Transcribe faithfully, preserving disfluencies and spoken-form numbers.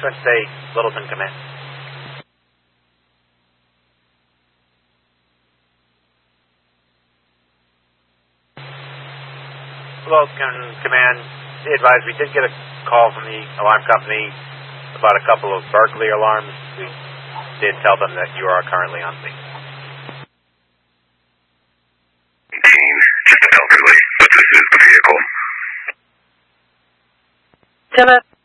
Switch eight, Littleton Command. Littleton Command, be advised, we did get a call from the alarm company about a couple of Berkeley alarms. We did tell them that you are currently on scene. Dean, just an elderly, but this is the vehicle. Philip.